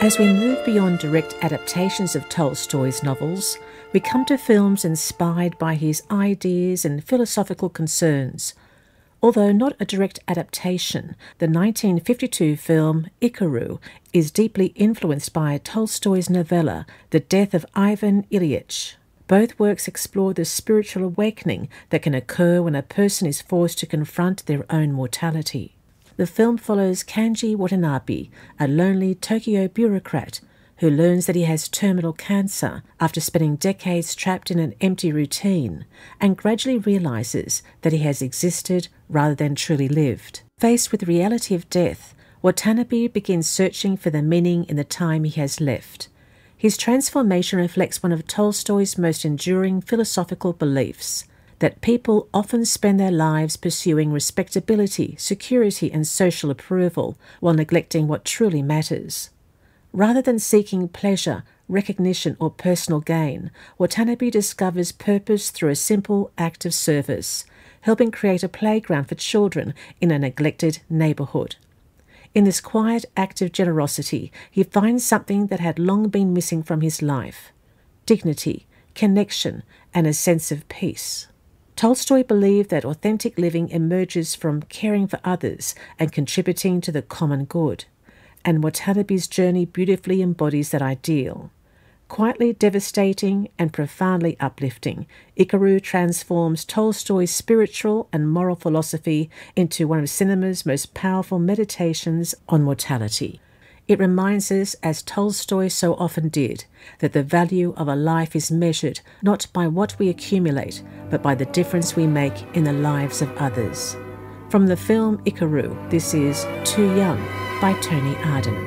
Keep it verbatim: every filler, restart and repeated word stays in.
As we move beyond direct adaptations of Tolstoy's novels, we come to films inspired by his ideas and philosophical concerns. Although not a direct adaptation, the nineteen fifty-two film Ikaru is deeply influenced by Tolstoy's novella The Death of Ivan Ilyich. Both works explore the spiritual awakening that can occur when a person is forced to confront their own mortality. The film follows Kanji Watanabe, a lonely Tokyo bureaucrat who learns that he has terminal cancer after spending decades trapped in an empty routine, and gradually realizes that he has existed rather than truly lived. Faced with the reality of death, Watanabe begins searching for the meaning in the time he has left. His transformation reflects one of Tolstoy's most enduring philosophical beliefs, that people often spend their lives pursuing respectability, security, and social approval while neglecting what truly matters. Rather than seeking pleasure, recognition, or personal gain, Watanabe discovers purpose through a simple act of service, helping create a playground for children in a neglected neighbourhood. In this quiet act of generosity, he finds something that had long been missing from his life: dignity, connection, and a sense of peace. Tolstoy believed that authentic living emerges from caring for others and contributing to the common good, and Watanabe's journey beautifully embodies that ideal. Quietly devastating and profoundly uplifting, Ikaru transforms Tolstoy's spiritual and moral philosophy into one of cinema's most powerful meditations on mortality. It reminds us, as Tolstoy so often did, that the value of a life is measured not by what we accumulate, but by the difference we make in the lives of others. From the film Ikaru, this is Too Young by Tony Arden.